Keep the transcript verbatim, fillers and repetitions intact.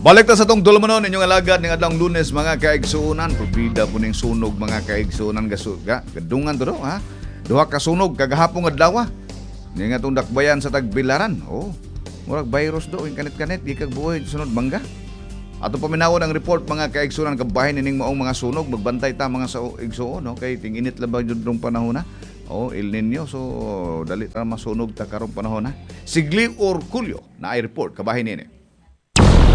Balik ta sa tong dulmanon inyong alagad ning adlong Lunes mga kaigsuonan, probida po ning sunog mga kaigsuonan gasuga. Gadungan to do ha. Duha ka sunog kagahapon adlaw. Ning atong dakbayan sa Tagbilaran. Oh, murag virus do ing kanit-kanit di kag buoy sunod bangga. Ato paminawon ang report mga kaigsuonan kabahin ning maong mga sunog, magbantay ta mga sa igsuon no kay ting init labang jud dong panahon na. Oh, El Nino so dali ta masunog ta karong panahon na. Sigli or Kulyo na ay report kabahin ini.